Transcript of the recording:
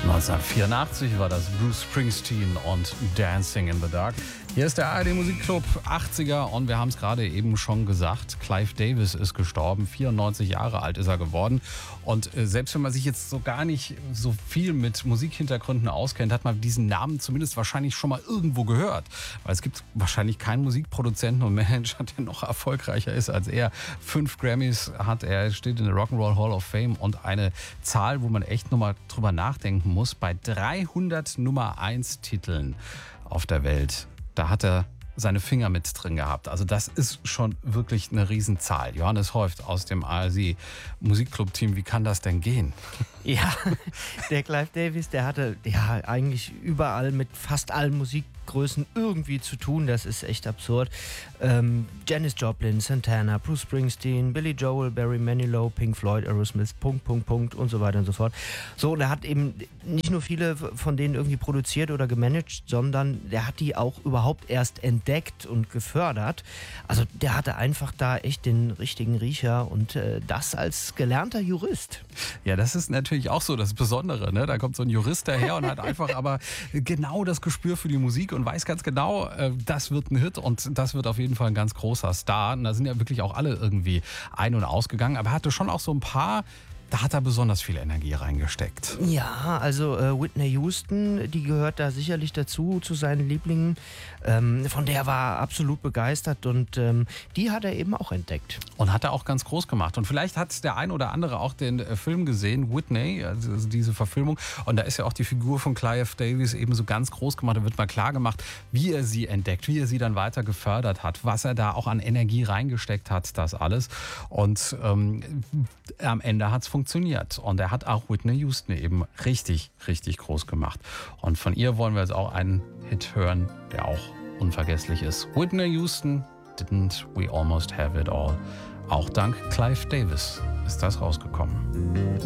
1984 war das Bruce Springsteen und Dancing in the Dark. Hier ist der ARD Musikclub 80er und wir haben es gerade eben schon gesagt, Clive Davis ist gestorben, 94 Jahre alt ist er geworden. Und selbst wenn man sich jetzt so gar nicht so viel mit Musikhintergründen auskennt, hat man diesen Namen zumindest wahrscheinlich schon mal irgendwo gehört. Weil es gibt wahrscheinlich keinen Musikproduzenten und Manager, der noch erfolgreicher ist als er. 5 Grammys hat er, steht in der Rock'n'Roll Hall of Fame und eine Zahl, wo man echt nochmal drüber nachdenken muss, bei 300 Nummer 1 Titeln auf der Welt. Da hat er seine Finger mit drin gehabt. Also das ist schon wirklich eine Riesenzahl. Johannes Häuft aus dem ARD Musikclub-Team, wie kann das denn gehen? Ja, der Clive Davis, der hatte ja eigentlich überall mit fast allen Musikgrößen irgendwie zu tun. Das ist echt absurd. Janis Joplin, Santana, Bruce Springsteen, Billy Joel, Barry Manilow, Pink Floyd, Aerosmith, ... und so weiter und so fort. So, und er hat eben nicht nur viele von denen irgendwie produziert oder gemanagt, sondern der hat die auch überhaupt erst entdeckt und gefördert. Also der hatte einfach da echt den richtigen Riecher und das als gelernter Jurist. Ja, das ist natürlich auch so das Besondere, ne? Da kommt so ein Jurist daher und hat einfach aber genau das Gespür für die Musik und weiß ganz genau, das wird ein Hit und das wird auf jeden Fall ein ganz großer Star. Und da sind ja wirklich auch alle irgendwie ein- und ausgegangen, aber er hatte schon auch so ein paar. Da hat er besonders viel Energie reingesteckt. Ja, also Whitney Houston, die gehört da sicherlich dazu, zu seinen Lieblingen. Von der war er absolut begeistert und die hat er eben auch entdeckt. Und hat er auch ganz groß gemacht. Und vielleicht hat der ein oder andere auch den Film gesehen, Whitney, also diese Verfilmung. Und da ist ja auch die Figur von Clive Davis eben so ganz groß gemacht. Da wird mal klar gemacht, wie er sie entdeckt, wie er sie dann weiter gefördert hat, was er da auch an Energie reingesteckt hat, das alles. Und am Ende hat es funktioniert. Und er hat auch Whitney Houston eben richtig, richtig groß gemacht. Und von ihr wollen wir jetzt auch einen Hit hören, der auch unvergesslich ist. Whitney Houston, Didn't We Almost Have It All. Auch dank Clive Davis ist das rausgekommen.